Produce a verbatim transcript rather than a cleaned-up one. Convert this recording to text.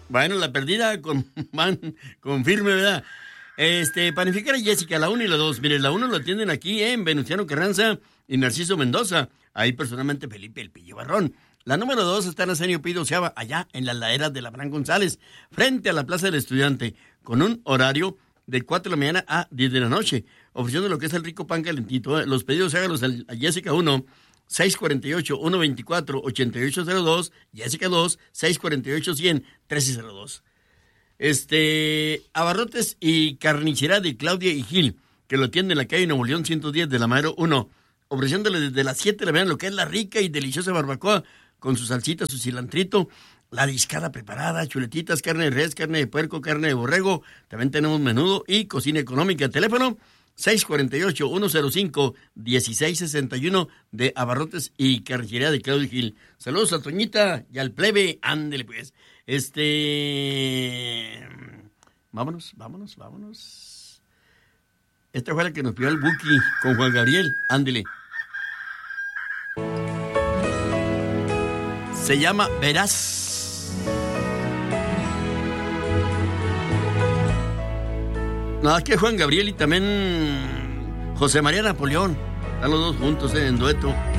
Bueno, la perdida con, man, con firme, ¿verdad? Este, panificar a Jessica, la uno y la dos. Mire, la uno lo atienden aquí en Venustiano Carranza y Narciso Mendoza. Ahí personalmente Felipe El Pillo Barrón. La número dos está en Arsenio Pido Seaba, allá en las laderas de la Abraham González, frente a la Plaza del Estudiante, con un horario de cuatro de la mañana a diez de la noche, ofreciendo lo que es el rico pan calentito. Los pedidos hágalos a Jessica uno, seis cuatro ocho, uno dos cuatro, ocho ocho cero dos, Jessica dos, seis cuatro ocho, cien, trece cero dos. Este, abarrotes y carnicería de Claudia y Gil, que lo atiende en la calle Nuevo León ciento diez de la Madero uno, ofreciéndole desde las siete de la mañana lo que es la rica y deliciosa barbacoa, con su salsita, su cilantrito, la discada preparada, chuletitas, carne de res, carne de puerco, carne de borrego. También tenemos menudo y cocina económica. Teléfono seis cuatro ocho, uno cero cinco, uno seis seis uno de Abarrotes y Carnicería de Claudio Gil. Saludos a Toñita y al plebe. Ándele pues. Este... Vámonos, vámonos, vámonos. Esta fue la que nos pidió el Buki con Juan Gabriel. Ándele. Se llama Verás. Nada que Juan Gabriel y también José María Napoleón. Están los dos juntos en dueto.